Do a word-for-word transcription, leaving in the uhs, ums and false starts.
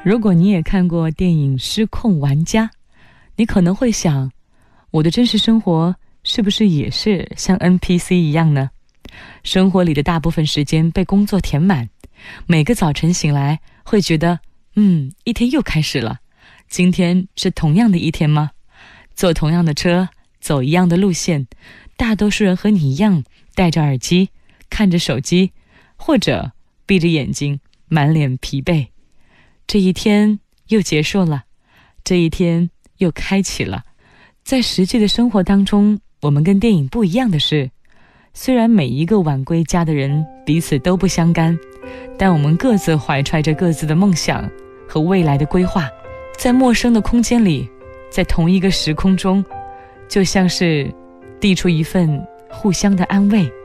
如果你也看过电影《失控玩家》，你可能会想，我的真实生活是不是也是像 N P C 一样呢？生活里的大部分时间被工作填满，每个早晨醒来会觉得，嗯，一天又开始了。今天是同样的一天吗？坐同样的车，走一样的路线，大多数人和你一样戴着耳机，看着手机，或者闭着眼睛，满脸疲惫。这一天又结束了，这一天又开启了。在实际的生活当中，我们跟电影不一样的是，虽然每一个晚归家的人彼此都不相干，但我们各自怀揣着各自的梦想和未来的规划，在陌生的空间里，在同一个时空中，就像是递出一份互相的安慰。